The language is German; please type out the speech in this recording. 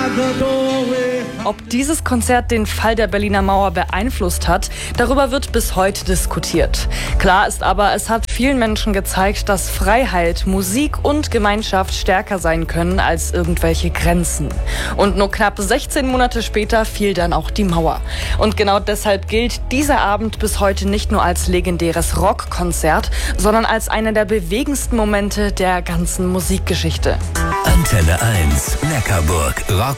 Ob dieses Konzert den Fall der Berliner Mauer beeinflusst hat, darüber wird bis heute diskutiert. Klar ist aber, es hat vielen Menschen gezeigt, dass Freiheit, Musik und Gemeinschaft stärker sein können als irgendwelche Grenzen. Und nur knapp 16 Monate später fiel dann auch die Mauer. Und genau deshalb gilt dieser Abend bis heute nicht nur als legendäres Rockkonzert, sondern als einer der bewegendsten Momente der ganzen Musikgeschichte. Antenne 1, Neckarburg, Rock